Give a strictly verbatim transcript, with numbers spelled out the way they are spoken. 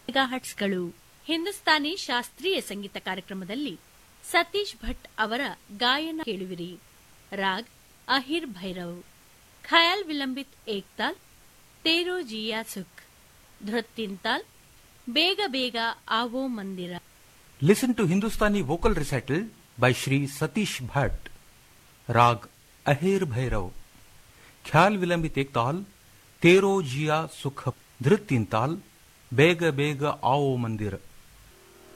ಮೆಗಾಹರ್ಟ್ಸ್ಗಳು. ಹಿಂದೂಸ್ತಾನಿ ಶಾಸ್ತ್ರೀಯ ಸಂಗೀತ ಕಾರ್ಯಕ್ರಮದಲ್ಲಿ ಸತೀಶ್ ಭಟ್ ಅವರ ಗಾಯನ ಕೇಳುವಿರಿ. ರಾಗ್ ಅಹಿರ್ ಭೈರವ್. ಖಯಾಲ್ ವಿಲಂಬಿತ್ ಏಕ್ತಾಲ್, ತೇರೋ ಜಿಯಾ ಸುಖ್. ಧೃತ್ತಿಂತಾಲ್, ಬೇಗ ಬೇಗ ಆವೋ ಮಂದಿರ. Listen to Hindustani vocal recital by Shri Satish Bhatt. Rag Ahir Bhairav. Khyal Vilambit Ektal, Tero Jia Sukh. Dhrit Tintal, Bega Bega Aao Mandir.